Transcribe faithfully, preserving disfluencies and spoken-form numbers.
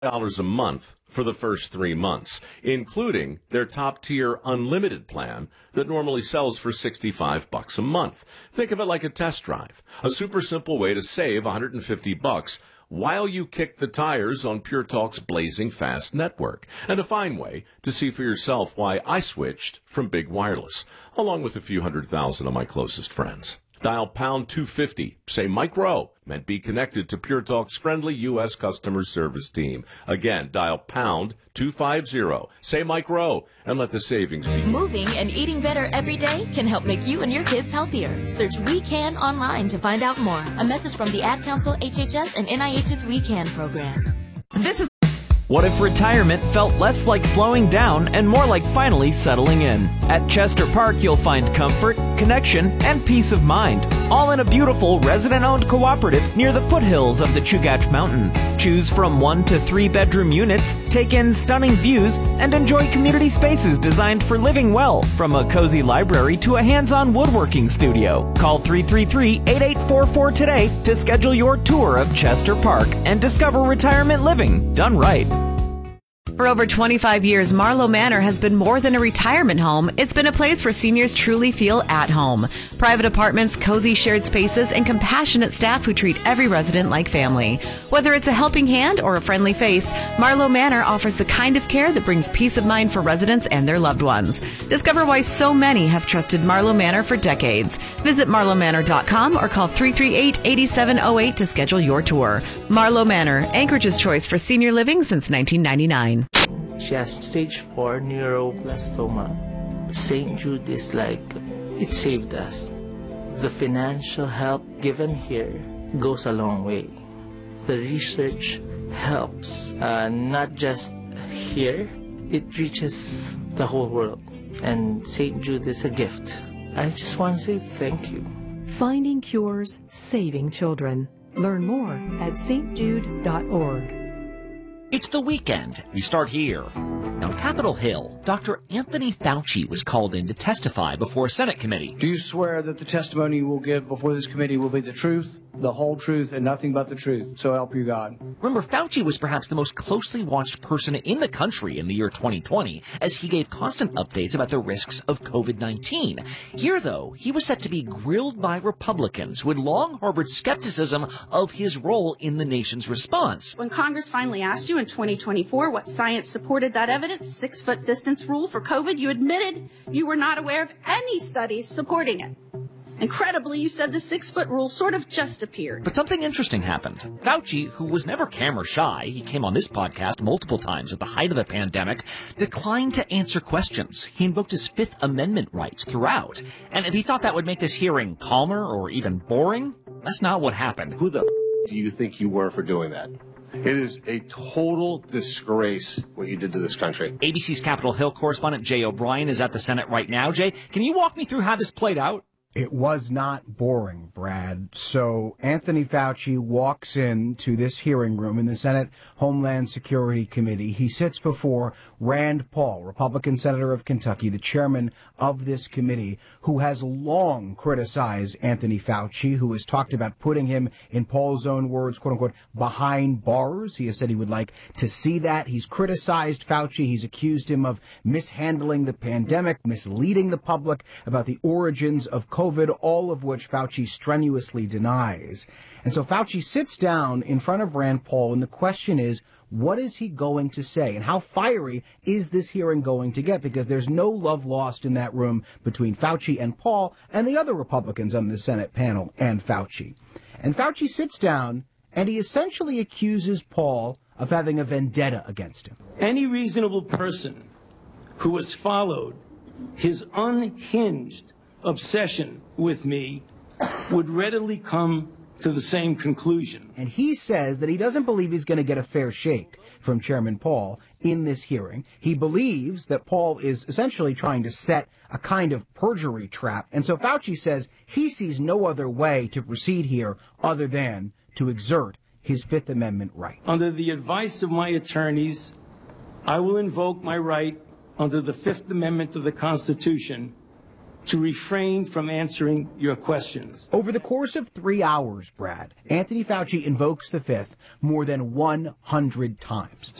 dollars a month for the first three months, including their top-tier unlimited plan that normally sells for sixty-five bucks a month. Think of it like a test drive, a super simple way to save one hundred fifty bucks while you kick the tires on Pure Talk's blazing fast network, and a fine way to see for yourself why I switched from Big Wireless, along with a few hundred thousand of my closest friends. Dial pound two fifty, say Mike Rowe, and be connected to Pure Talk's friendly U S customer service team. Again, dial pound two fifty, say Mike Rowe, and let the savings begin. Moving and eating better every day can help make you and your kids healthier. Search We Can online to find out more. A message from the Ad Council, H H S, and N I H's We Can program. This is What if retirement felt less like slowing down and more like finally settling in? At Chester Park, you'll find comfort, connection, and peace of mind, all in a beautiful resident-owned cooperative near the foothills of the Chugach Mountains. Choose from one to three bedroom units, take in stunning views, and enjoy community spaces designed for living well, from a cozy library to a hands-on woodworking studio. Call three three three, eight eight four four today to schedule your tour of Chester Park and discover retirement living done right. For over twenty-five years, Marlowe Manor has been more than a retirement home. It's been a place where seniors truly feel at home. Private apartments, cozy shared spaces, and compassionate staff who treat every resident like family. Whether it's a helping hand or a friendly face, Marlowe Manor offers the kind of care that brings peace of mind for residents and their loved ones. Discover why so many have trusted Marlowe Manor for decades. Visit marlowe manor dot com or call three three eight, eight seven zero eight to schedule your tour. Marlowe Manor, Anchorage's choice for senior living since nineteen ninety-nine. She has stage four neuroblastoma. Saint Jude is like, it saved us. The financial help given here goes a long way. The research helps, uh, not just here, it reaches the whole world. And Saint Jude is a gift. I just want to say thank you. Finding cures, saving children. Learn more at s t jude dot org. It's the weekend. We start here. On Capitol Hill, Doctor Anthony Fauci was called in to testify before a Senate committee. Do you swear that the testimony you will give before this committee will be the truth, the whole truth, and nothing but the truth? So help you God. Remember, Fauci was perhaps the most closely watched person in the country in the year twenty twenty, as he gave constant updates about the risks of COVID nineteen. Here, though, he was set to be grilled by Republicans who had long harbored skepticism of his role in the nation's response. When Congress finally asked you in twenty twenty-four what science supported that evidence, six-foot distance rule for COVID, you admitted you were not aware of any studies supporting it. Incredibly, you said the six-foot rule sort of just appeared. But something interesting happened. Fauci, who was never camera shy, he came on this podcast multiple times at the height of the pandemic, declined to answer questions. He invoked his Fifth Amendment rights throughout. And if he thought that would make this hearing calmer or even boring, that's not what happened. Who the f- do you think you were for doing that? It is a total disgrace what you did to this country. A B C's Capitol Hill correspondent Jay O'Brien is at the Senate right now. Jay, can you walk me through how this played out? It was not boring, Brad. So Anthony Fauci walks into this hearing room in the Senate Homeland Security Committee. He sits before Rand Paul, Republican senator of Kentucky, the chairman of this committee, who has long criticized Anthony Fauci, who has talked about putting him, in Paul's own words, quote unquote, behind bars. He has said he would like to see that. He's criticized Fauci. He's accused him of mishandling the pandemic, misleading the public about the origins of COVID. COVID, all of which Fauci strenuously denies. And so Fauci sits down in front of Rand Paul, and the question is, what is he going to say? And how fiery is this hearing going to get? Because there's no love lost in that room between Fauci and Paul and the other Republicans on the Senate panel and Fauci. And Fauci sits down, and he essentially accuses Paul of having a vendetta against him. Any reasonable person who has followed his unhinged obsession with me would readily come to the same conclusion. And he says that he doesn't believe he's going to get a fair shake from Chairman Paul in this hearing. He believes that Paul is essentially trying to set a kind of perjury trap. And so Fauci says he sees no other way to proceed here other than to exert his Fifth Amendment right. Under the advice of my attorneys, I will invoke my right under the Fifth Amendment of the Constitution to refrain from answering your questions. Over the course of three hours, Brad, Anthony Fauci invokes the fifth more than one hundred times.